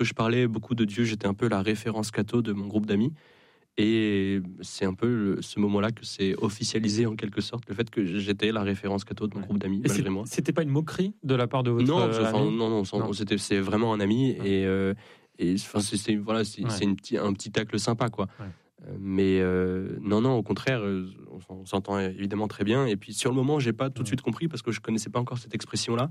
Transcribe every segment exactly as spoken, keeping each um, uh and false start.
que je parlais beaucoup de Dieu, j'étais un peu la référence catho de mon groupe d'amis. Et c'est un peu ce moment-là que c'est officialisé en quelque sorte, le fait que j'étais la référence catho de mon ouais. groupe d'amis, et malgré c'est, moi. C'était pas une moquerie de la part de votre non, euh, enfin, ami non, non, non, c'était, c'est vraiment un ami ouais. et, euh, et enfin, c'est, c'est, voilà, c'est, ouais. c'est une petit, un petit tacle sympa, quoi. Ouais. Euh, mais euh, non, non, au contraire, on, on s'entend évidemment très bien. Et puis sur le moment, j'ai pas tout de suite compris parce que je connaissais pas encore cette expression-là,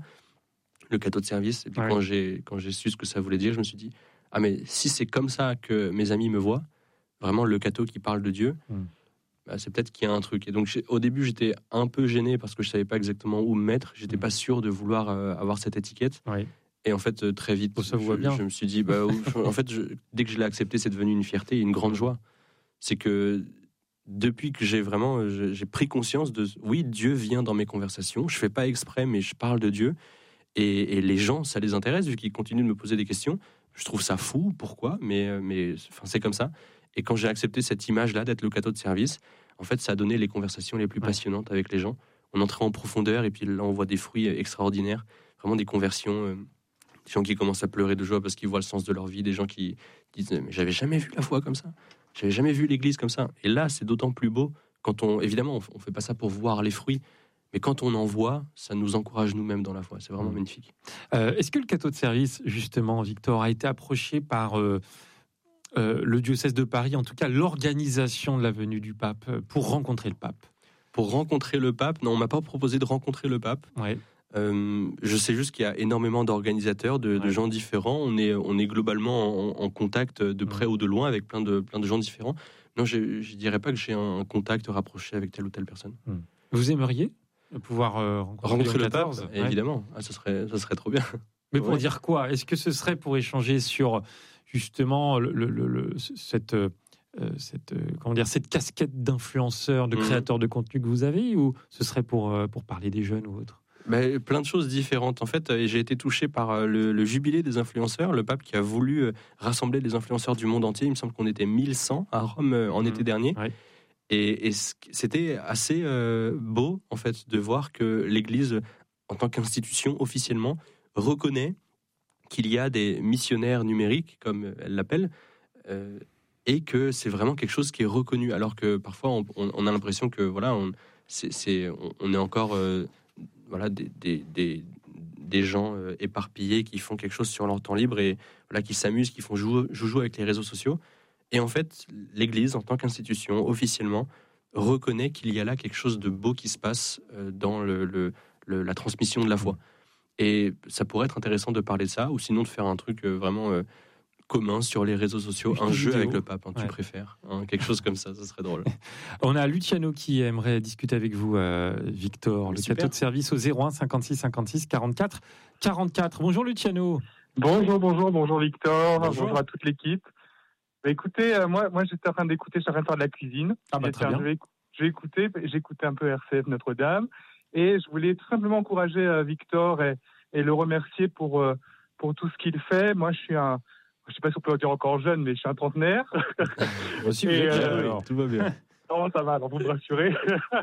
le catho de service. Et puis ouais. quand j'ai quand j'ai su ce que ça voulait dire, je me suis dit ah mais si c'est comme ça que mes amis me voient. Vraiment le catho qui parle de Dieu, mmh. bah, c'est peut-être qu'il y a un truc. Et donc au début j'étais un peu gêné parce que je savais pas exactement où me mettre, j'étais mmh. pas sûr de vouloir euh, avoir cette étiquette. Oui. Et en fait euh, très vite, ça vous je, bien. je me suis dit, bah, en fait je, dès que je l'ai accepté, c'est devenu une fierté et une grande joie. C'est que depuis que j'ai vraiment, j'ai pris conscience de, oui, Dieu vient dans mes conversations, je fais pas exprès, mais je parle de Dieu. Et, et les gens, ça les intéresse vu qu'ils continuent de me poser des questions. Je trouve ça fou, pourquoi ? Mais, mais enfin, c'est comme ça. Et quand j'ai accepté cette image-là d'être le catho de service, en fait, ça a donné les conversations les plus ouais. passionnantes avec les gens. On entrait en profondeur et puis là, on voit des fruits extraordinaires, vraiment des conversions, euh, des gens qui commencent à pleurer de joie parce qu'ils voient le sens de leur vie, des gens qui disent « mais j'avais jamais vu la foi comme ça, j'avais jamais vu l'église comme ça ». Et là, c'est d'autant plus beau quand on, évidemment, on fait pas ça pour voir les fruits, mais quand on en voit, ça nous encourage nous-mêmes dans la foi. C'est vraiment mmh. magnifique. Euh, est-ce que le catho de service, justement, Victor, a été approché par euh, euh, le diocèse de Paris, en tout cas l'organisation de la venue du pape, pour rencontrer le pape ? Pour rencontrer le pape ? Non, on m'a pas proposé de rencontrer le pape. Ouais. Euh, je sais juste qu'il y a énormément d'organisateurs, de, ouais. de gens différents. On est, on est globalement en, en contact de près mmh. ou de loin avec plein de, plein de gens différents. Non, je ne dirais pas que j'ai un contact rapproché avec telle ou telle personne. Mmh. Vous aimeriez pouvoir euh, rencontrer, rencontrer le pape, ouais. évidemment, ah, ça serait, ça serait trop bien. Mais pour ouais. dire quoi ? Est-ce que ce serait pour échanger sur justement le, le, le, le, cette, euh, cette, euh, comment dire, cette casquette d'influenceur, de créateur mmh. de contenu que vous avez, ou ce serait pour, euh, pour parler des jeunes ou autre ? Ben, plein de choses différentes. En fait, j'ai été touché par le, le jubilé des influenceurs, le pape qui a voulu rassembler les influenceurs du monde entier. Il me semble qu'on était mille cent à Rome en mmh. été dernier. Ouais. Et, et c'était assez euh, beau, en fait, de voir que l'Église, en tant qu'institution, officiellement, reconnaît qu'il y a des missionnaires numériques, comme elle l'appelle, euh, et que c'est vraiment quelque chose qui est reconnu. Alors que parfois, on, on a l'impression que voilà, on, c'est, c'est, on est encore euh, voilà, des, des, des, des gens euh, éparpillés qui font quelque chose sur leur temps libre et voilà, qui s'amusent, qui font joujou, joujou avec les réseaux sociaux. Et en fait, l'Église, en tant qu'institution, officiellement, reconnaît qu'il y a là quelque chose de beau qui se passe dans le, le, le, la transmission de la foi. Et ça pourrait être intéressant de parler de ça, ou sinon de faire un truc vraiment euh, commun sur les réseaux sociaux, un jeu avec le pape, hein, ouais. tu préfères, hein, quelque chose comme ça, ça serait drôle. On a Luciano qui aimerait discuter avec vous, euh, Victor, le Super. Catho de service au zéro un cinquante-six cinquante-six quarante-quatre quarante-quatre. Bonjour Luciano. Bonjour, bonjour, bonjour Victor, bonjour, bonjour à toute l'équipe. Bah écoutez, euh, moi, moi j'étais en train d'écouter, j'étais en train de faire de la cuisine. Ah bah très bien. J'ai, j'ai écouté, j'ai écouté un peu R C F Notre-Dame, et je voulais tout simplement encourager euh, Victor et, et le remercier pour euh, pour tout ce qu'il fait. Moi, je suis un, je sais pas si on peut dire encore jeune, mais je suis un trentenaire. Moi aussi, vous êtes jeune, alors tout va bien. Non, ça va, alors vous me rassurez.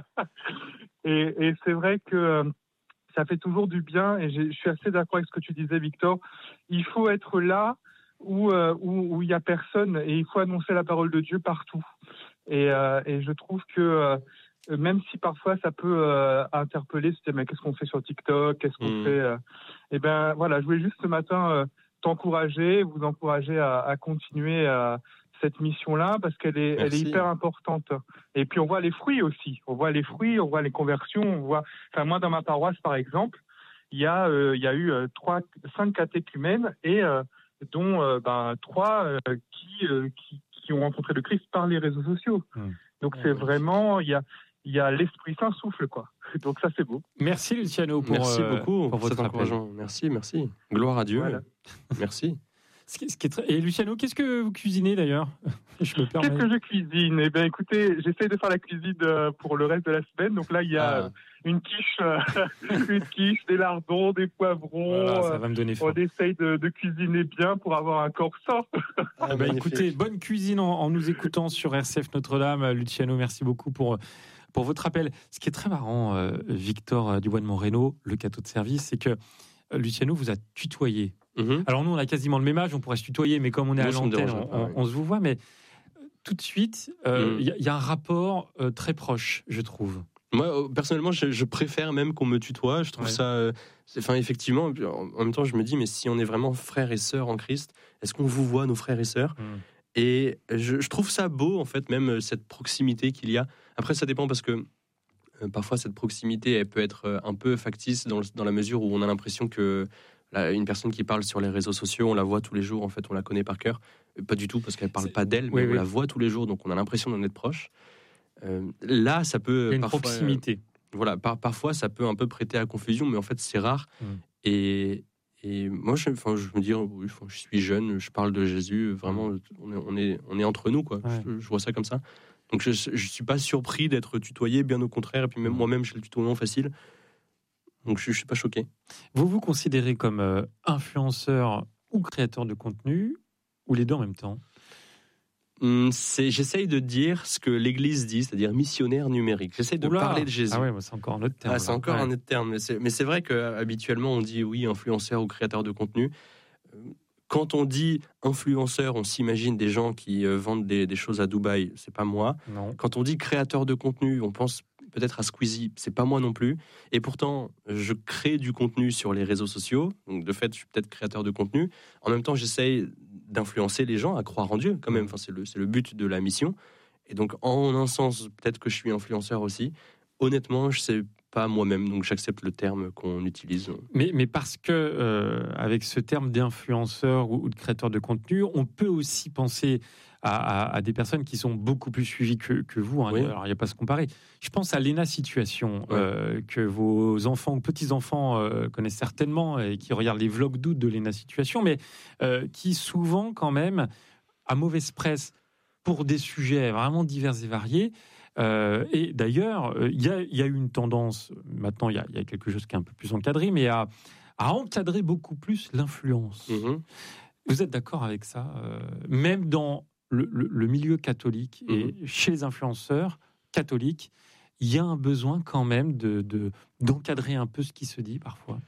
et, et c'est vrai que euh, ça fait toujours du bien, et je suis assez d'accord avec ce que tu disais, Victor. Il faut être là où euh, où où il y a personne, et il faut annoncer la parole de Dieu partout. Et euh, et je trouve que euh, même si parfois ça peut euh, interpeller, c'est mais qu'est-ce qu'on fait sur TikTok, qu'est-ce qu'on mmh. fait euh, et ben voilà, je voulais juste ce matin euh, t'encourager, vous encourager à, à continuer à cette mission-là, parce qu'elle est, elle est hyper importante. Et puis on voit les fruits aussi, on voit les fruits, on voit les conversions, on voit. Enfin moi dans ma paroisse par exemple, il y a euh, il y a eu euh, trois, cinq catéchumènes et euh, dont euh, ben trois euh, qui, euh, qui qui ont rencontré le Christ par les réseaux sociaux. Mmh. Donc ouais, c'est ouais. vraiment il y a il y a l'Esprit Saint souffle quoi. Donc ça c'est beau. Merci Luciano pour merci euh, beaucoup pour votre encourageant. Merci merci. Gloire à Dieu. Voilà. Merci. Ce qui est très... Et Luciano, qu'est-ce que vous cuisinez d'ailleurs ? Je me permets. Qu'est-ce que je cuisine ? Eh bien, écoutez, j'essaie de faire la cuisine pour le reste de la semaine. Donc là, il y a ah. une quiche, une quiche, des lardons, des poivrons. Voilà, ça va me donner faim. On essaye de, de cuisiner bien pour avoir un corps sain. Ah, bah, écoutez, bonne cuisine en, en nous écoutant sur R C F Notre-Dame. Luciano, merci beaucoup pour pour votre appel. Ce qui est très marrant, euh, Victor Dubois de Moreno, le catho de service, c'est que Luciano vous a tutoyé. Mmh. Alors nous, on a quasiment le même âge, on pourrait se tutoyer, mais comme on est Moi, à l'antenne, on, on, on se vous voit. Mais tout de suite, il euh, mmh. y, y a un rapport euh, très proche, je trouve. Moi, personnellement, je, je préfère même qu'on me tutoie. Je trouve ouais. ça... Euh, enfin, effectivement, en même temps, je me dis, mais si on est vraiment frères et sœurs en Christ, est-ce qu'on vous voit, nos frères et sœurs mmh. Et je, je trouve ça beau, en fait, même cette proximité qu'il y a. Après, ça dépend parce que euh, parfois, cette proximité, elle peut être un peu factice dans, le, dans la mesure où on a l'impression que là, une personne qui parle sur les réseaux sociaux, on la voit tous les jours, en fait, on la connaît par cœur. Pas du tout, parce qu'elle ne parle C'est... pas d'elle, mais oui, on oui. la voit tous les jours, donc on a l'impression d'en être proche. Euh, là, ça peut... Il y a une parfois, proximité. Euh, voilà, par, parfois, ça peut un peu prêter à confusion, mais en fait, c'est rare. Mmh. Et, et moi, je, je me dis, oui, je suis jeune, je parle de Jésus, vraiment, on est, on est, on est entre nous, quoi. Ouais. Je, je vois ça comme ça. Donc, je ne suis pas surpris d'être tutoyé, bien au contraire. Et puis, même mmh. moi-même, j'ai le tutoiement facile. Donc, je ne suis pas choqué. Vous vous considérez comme euh, influenceur ou créateur de contenu, ou les deux en même temps ? C'est, j'essaye de dire ce que l'Église dit, c'est-à-dire missionnaire numérique. J'essaye de Oula. parler de Jésus. Ah ouais, c'est encore un autre terme. Ah, c'est encore ouais. un autre terme. Mais c'est, mais c'est vrai qu'habituellement, on dit oui, influenceur ou créateur de contenu. Quand on dit influenceur, on s'imagine des gens qui euh, vendent des, des choses à Dubaï. C'est pas moi. Non. Quand on dit créateur de contenu, on pense peut-être à Squeezie. C'est pas moi non plus. Et pourtant, je crée du contenu sur les réseaux sociaux. Donc, de fait, je suis peut-être créateur de contenu. En même temps, j'essaye d'influencer les gens à croire en Dieu, quand même. Enfin, c'est le, c'est le but de la mission. Et donc, en un sens, peut-être que je suis influenceur aussi. Honnêtement, je sais pas moi-même, donc j'accepte le terme qu'on utilise. Mais, mais parce que, euh, avec ce terme d'influenceur ou, ou de créateur de contenu, on peut aussi penser à, à, à des personnes qui sont beaucoup plus suivies que, que vous. Hein. Oui. Alors, il n'y a pas à se comparer. Je pense à Léna Situation, ouais. euh, que vos enfants ou petits-enfants euh, connaissent certainement et qui regardent les vlogs d'août de Léna Situation, mais euh, qui souvent, quand même, à mauvaise presse pour des sujets vraiment divers et variés. Euh, et d'ailleurs, il y, y a eu une tendance, maintenant il y, y a quelque chose qui est un peu plus encadré, mais à, à encadrer beaucoup plus l'influence. Mmh. Vous êtes d'accord avec ça euh, Même dans le, le, le milieu catholique mmh. et chez les influenceurs catholiques, il y a un besoin quand même de, de, d'encadrer un peu ce qui se dit parfois.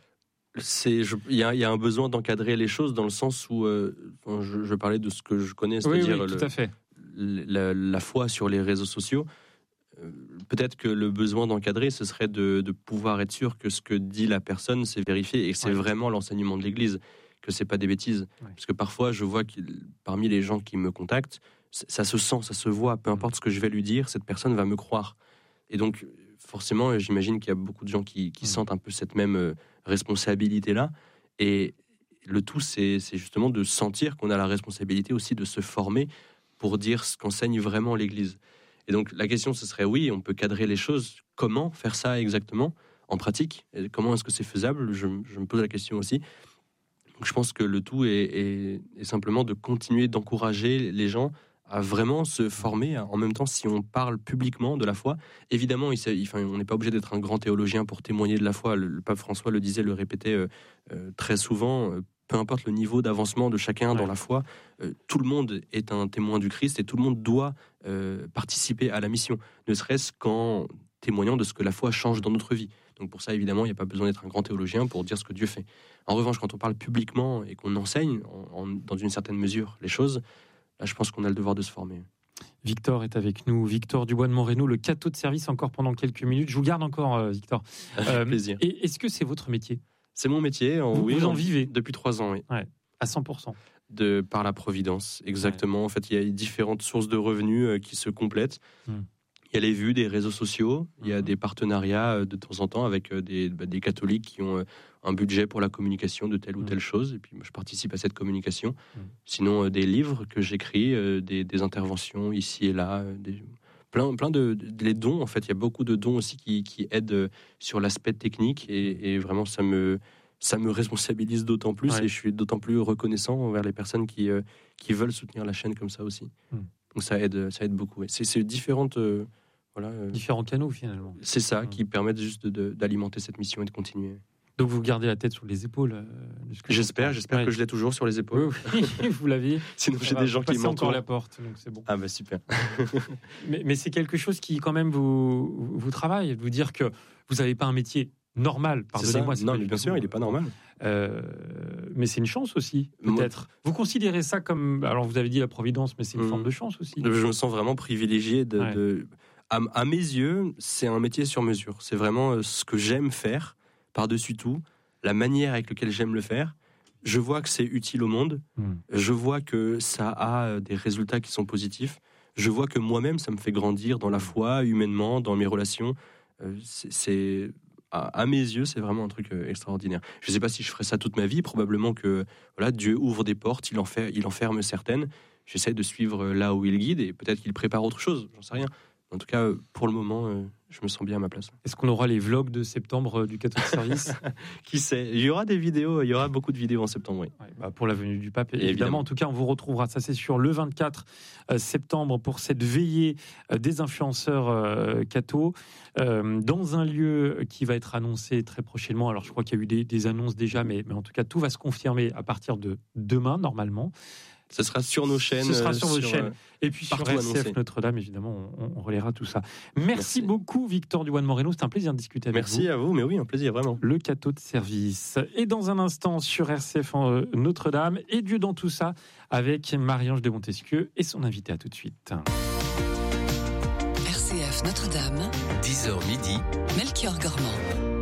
Il y, y a un besoin d'encadrer les choses dans le sens où, euh, je, je parlais de ce que je connais, c'est-à-dire oui, oui, tout le, à fait. La, la foi sur les réseaux sociaux. Peut-être que le besoin d'encadrer, ce serait de, de pouvoir être sûr que ce que dit la personne, c'est vérifié et que c'est ouais. vraiment l'enseignement de l'Église, que c'est pas des bêtises. Ouais. Parce que parfois, je vois que parmi les gens qui me contactent, ça se sent, ça se voit. Peu importe ce que je vais lui dire, cette personne va me croire. Et donc, forcément, j'imagine qu'il y a beaucoup de gens qui, qui ouais. sentent un peu cette même responsabilité-là. Et le tout, c'est, c'est justement de sentir qu'on a la responsabilité aussi de se former pour dire ce qu'enseigne vraiment l'Église. Et donc, la question, ce serait, oui, on peut cadrer les choses. Comment faire ça exactement, en pratique ? Et comment est-ce que c'est faisable ? je, je me pose la question aussi. Donc, je pense que le tout est, est, est simplement de continuer d'encourager les gens à vraiment se former. En même temps, si on parle publiquement de la foi, évidemment, il, il, enfin, on n'est pas obligé d'être un grand théologien pour témoigner de la foi. Le, le pape François le disait, le répétait euh, euh, très souvent. Euh, peu importe le niveau d'avancement de chacun ouais. dans la foi, euh, tout le monde est un témoin du Christ et tout le monde doit euh, participer à la mission, ne serait-ce qu'en témoignant de ce que la foi change dans notre vie. Donc pour ça, évidemment, il n'y a pas besoin d'être un grand théologien pour dire ce que Dieu fait. En revanche, quand on parle publiquement et qu'on enseigne, en, en, dans une certaine mesure, les choses, là, je pense qu'on a le devoir de se former. Victor est avec nous, Victor Dubois de Moreno, le cateau de service encore pendant quelques minutes. Je vous garde encore, euh, Victor. Avec euh, plaisir. Et est-ce que c'est votre métier ? C'est mon métier. En, vous, oui, vous en en, vivez depuis trois ans, oui. Ouais, à cent pour cent. De, par la providence, exactement. Ouais. En fait, il y a différentes sources de revenus euh, qui se complètent. Mmh. Il y a les vues des réseaux sociaux, il y a mmh. des partenariats euh, de temps en temps avec euh, des, bah, des catholiques qui ont euh, un budget pour la communication de telle ou telle mmh. chose. Et puis, moi, je participe à cette communication. Mmh. Sinon, euh, des livres que j'écris, euh, des, des interventions ici et là, euh, des... Plein, plein de, de les dons, en fait. Il y a beaucoup de dons aussi qui, qui aident sur l'aspect technique et, et vraiment, ça me, ça me responsabilise d'autant plus ouais. et je suis d'autant plus reconnaissant envers les personnes qui, euh, qui veulent soutenir la chaîne comme ça aussi. Mmh. Donc ça aide, ça aide beaucoup. C'est, c'est différentes, euh, voilà, euh, différents canaux finalement. C'est ça, mmh. qui permettent juste de, de, d'alimenter cette mission et de continuer. Donc vous gardez la tête sur les épaules. Euh, j'espère, j'espère ouais. que je l'ai toujours sur les épaules. Oui, vous l'aviez. Sinon j'ai des gens qui m'entourent. Encore la porte, donc c'est bon. Ah bah super. mais, mais c'est quelque chose qui quand même vous vous travaille, de vous dire que vous n'avez pas un métier normal. Pardonnez-moi. Non, mais bien sûr, il n'est pas normal. Euh, mais c'est une chance aussi, peut-être. Moi, vous considérez ça comme... Alors, vous avez dit la providence, mais c'est une mmh. forme de chance aussi. Je me sens vraiment privilégié. De, ouais. de... À, à mes yeux, c'est un métier sur mesure. C'est vraiment ce que j'aime faire, par-dessus tout, la manière avec laquelle j'aime le faire. Je vois que c'est utile au monde. Mmh. Je vois que ça a des résultats qui sont positifs. Je vois que moi-même, ça me fait grandir dans la foi, humainement, dans mes relations. Euh, c'est... c'est... À mes yeux, c'est vraiment un truc extraordinaire. Je ne sais pas si je ferai ça toute ma vie. Probablement que voilà, Dieu ouvre des portes, il, en fait, il en ferme certaines. J'essaie de suivre là où il guide et peut-être qu'il prépare autre chose. J'en sais rien. En tout cas, pour le moment, je me sens bien à ma place. Est-ce qu'on aura les vlogs de septembre du Catholic Service? Qui sait? Il y aura des vidéos, il y aura beaucoup de vidéos en septembre, oui. Ouais, bah pour la venue du pape, évidemment. évidemment. En tout cas, on vous retrouvera, ça c'est sûr, le vingt-quatre septembre pour cette veillée des influenceurs euh, cathos euh, dans un lieu qui va être annoncé très prochainement. Alors, je crois qu'il y a eu des, des annonces déjà, mais, mais en tout cas, tout va se confirmer à partir de demain, normalement. Ce sera sur nos chaînes. Ce sera sur vos sur, chaînes. Euh, et puis sur R C F Notre-Dame, évidemment, on, on relaiera tout ça. Merci, Merci. beaucoup, Victor Duan Moreno. C'était un plaisir de discuter avec Merci vous. Merci à vous, mais oui, un plaisir, vraiment. Le cateau de service. Et dans un instant, sur R C F Notre-Dame, et Dieu dans tout ça, avec Marie-Ange de Montesquieu et son invité. À tout de suite. R C F Notre-Dame, dix heures midi, Melchior Gormand.